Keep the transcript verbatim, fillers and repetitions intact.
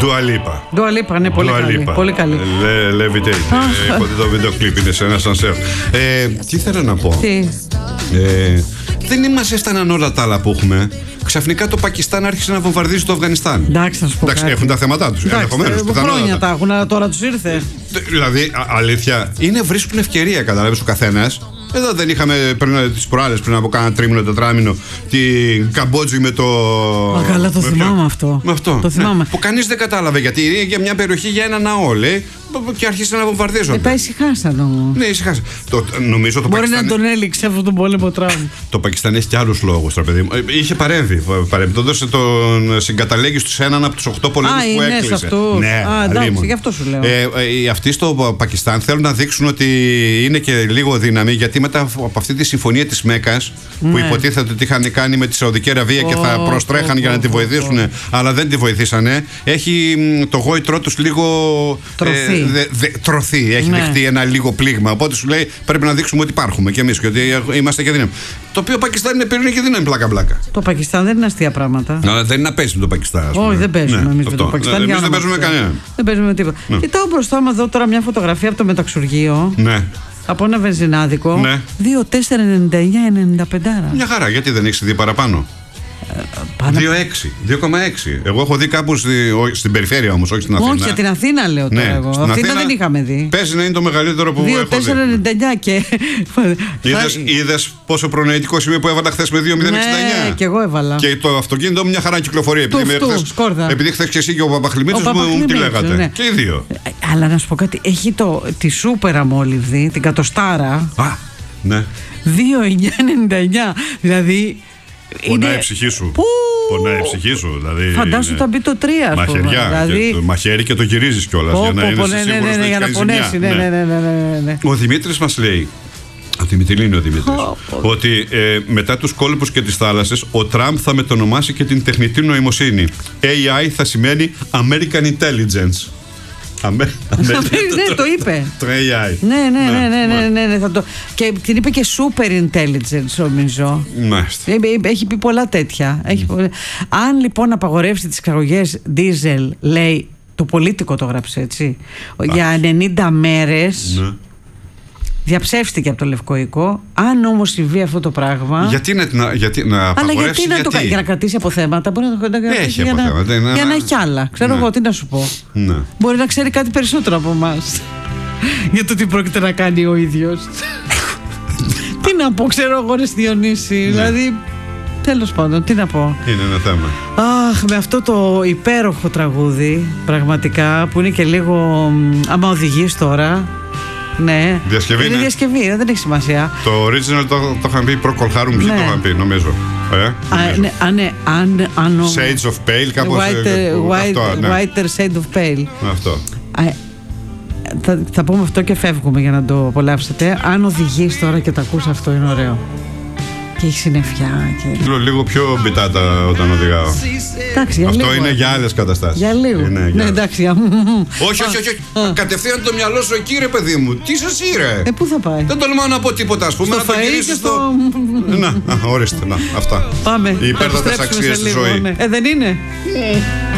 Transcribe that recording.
Dua Lipa. Dua Lipa, ναι, πολύ καλή. Πολύ καλή. Levitate. Έχω δει το βίντεο κλιπ, είναι σε ένα σανσέρ. Τι θέλω να πω. Τι. Δεν μας έφταναν όλα τα άλλα που έχουμε. Ξαφνικά το Πακιστάν άρχισε να βομβαρδίζει το Αφγανιστάν. Εντάξει, να σου πω. Εντάξει, έχουν τα θέματα τους. Ενδεχομένως. Χρόνια τα έχουν, αλλά τώρα τους ήρθε. Δηλαδή, αλήθεια, είναι βρίσκουν ευκαιρία, καταλάβεις, ο καθένας. Εδώ δεν είχαμε πριν τις προάλλες, πριν από κάνα τρίμηνο, τετράμηνο, την Καμπότζη με το. Α, καλά, το θυμάμαι ποιο? αυτό. Με αυτό. Το θυμάμαι. Ναι, που κανείς δεν κατάλαβε γιατί είναι για μια περιοχή, για ένα ναό, λέει, και άρχισε να βομβαρδίζονται. Μετά ησυχάσαν όμως. Ναι, ησυχάσαν. Το, νομίζω το Μπορεί Πακιστάν... να τον έλειξε αυτόν τον πόλεμο Τραμπ. Το Πακιστάν έχει και άλλους λόγους, παιδί μου. Είχε παρέμβει. Παρεμπιπτόντως τον συγκαταλέγει στους έναν από τους οκτώ πολέμους που είναι έκλεισε. Σε Ναι, Α, εντάξει, γι' αυτό σου λέω. Ε, ε, αυτοί στο Πακιστάν θέλουν να δείξουν ότι είναι και λίγο δύναμη, γιατί μετά από αυτή τη συμφωνία της Μέκας, ναι, που υποτίθεται ότι είχαν κάνει με τη Σαουδική Αραβία oh, και θα προστρέχαν oh, για να oh, τη βοηθήσουν, oh, oh. αλλά δεν τη βοηθήσανε. Έχει το γόητρό τους λίγο τρωθεί. Ε, δε, δε, τρωθεί. Έχει ναι. δεχτεί ένα λίγο πλήγμα. Οπότε σου λέει πρέπει να δείξουμε ότι υπάρχουμε κι εμείς και ότι είμαστε και δύναμη. Το οποίο Πακιστάν είναι περίπου και δύναμη πλάκα-πλάκα. Το Πακιστάν δεν είναι αστεία πράγματα. Αλλά δεν είναι να παίζει με το Πακιστάν. Όχι, δεν παίζουμε ναι, εμείς με το Πακιστάν. Εμείς δεν παίζουμε κανένα. Δεν παίζουμε με τίποτα. Ναι. Κοιτάω μπροστά μου εδώ τώρα μια φωτογραφία από το μεταξουργείο. Ναι. Από ένα βενζινάδικο. Ναι. δύο τέσσερα ενενήντα εννιά ενενήντα πέντε. Μια χαρά, γιατί δεν έχεις δει παραπάνω. δύο έξι, δύο κόμμα έξι. Εγώ έχω δει κάπου στη, στην περιφέρεια όμως, όχι στην Αθήνα. Όχι, για την Αθήνα λέω τώρα. Ναι, εγώ. Αθήνα, Αθήνα δεν είχαμε δει. Παίζει να είναι το μεγαλύτερο που έχω δει. δύο τέσσερα ενενήντα εννιά και. Είδες, είδες πόσο προνοητικό σημείο που έβαλα χθες με δύο μηδέν εξήντα εννιά. Ναι, και εγώ έβαλα. Και το αυτοκίνητο μου μια χαρά κυκλοφορεί. Επειδή, επειδή χθες και εσύ και ο Παπαχλημίτσος μου τι λέγατε. Ναι. Και οι δύο. Αλλά να σου πω κάτι, έχει το, τη σούπερ αμόλυβδη, την κατοστάρα. Α, ναι. δύο εννιά ενενήντα εννιά. Δηλαδή. Πονάει είναι... η ψυχή σου. Πού... Πονάει η ψυχή σου. Δηλαδή φαντάσου είναι... θα μπει το τρία. Μαχαιριά. Δηλαδή... Το μαχαίρι και το γυρίζεις κιόλας. Για να είναι ναι, ναι, ναι, για να πονέσει. Ναι, ναι, ναι, ναι, ναι. Ο Δημήτρης μας λέει. Ο Δημητρή είναι ο Δημήτρης. Oh, oh. Ότι ε, μετά τους κόλπους και τις θάλασσες, ο Τραμπ θα μετονομάσει και την τεχνητή νοημοσύνη. έι άι θα σημαίνει American Intelligence. Αμέ, αμέ, ναι, το είπε. Το έι άι. Ναι, ναι, ναι, ναι, ναι, ναι, ναι θα το... Και την είπε και super intelligence, νομίζω. Μάλιστα. Έχει πει πολλά τέτοια. Mm. Έχει... Αν λοιπόν απαγορεύσει τις εξαγωγές diesel, λέει, το πολίτικο το γράψε έτσι, ah. για ενενήντα μέρες. Ναι. Διαψεύστηκε από το Λευκό Οίκο. Αν όμως συμβεί αυτό το πράγμα. Γιατί να, γιατί, να απαγορεύσει. Αλλά γιατί να γιατί? το κάνει. Για να κρατήσει αποθέματα. Μπορεί να το κρατήσει. Έχει για αποθέματα. Να, είναι, για να... να έχει άλλα. Ξέρω ναι. εγώ τι να σου πω. Ναι. Μπορεί να ξέρει κάτι περισσότερο από εμάς. Για το τι πρόκειται να κάνει ο ίδιος. Τι να πω, ξέρω εγώ, ρε Διονύση. Ναι. Δηλαδή. Τέλος πάντων, τι να πω. Είναι ένα θέμα. Αχ, με αυτό το υπέροχο τραγούδι, πραγματικά, που είναι και λίγο. Άμα οδηγείς τώρα. Ναι, διασκευή, είναι ναι. διασκευή, δεν έχει σημασία. Το original το, το είχαν πει προκολχάρουν, ποιοι ναι. το είχαν πει, νομίζω. Ε, α, ναι, α, ναι, αν, αν, Shades of Pale, κάπως. White, ε, white, αυτό, ναι. Whiter Shade of Pale. Αυτό. Α, θα, θα πούμε αυτό και φεύγουμε για να το απολαύσετε. Αν οδηγείς τώρα και τα ακούς, αυτό είναι ωραίο. Και έχει συννεφιά. Και... Λίγο πιο μπιτάτα όταν οδηγάω. Εντάξει, για αυτό λίγο. Είναι για άλλες καταστάσεις. Για λίγο. Είναι, για... Ναι, εντάξει. Για... όχι, όχι, όχι. όχι. Κατευθείαν το μυαλό σου εκεί, ρε παιδί μου. Τι σας ήρε. Ε, πού θα πάει. Δεν τολμάω να πω τίποτα, ας πούμε. Στο να το γυρίσεις στο. στο... να, ορίστε, να, αυτά. Πάμε. Οι υπέρτατες αξίες στη ζωή. Ε, δεν είναι.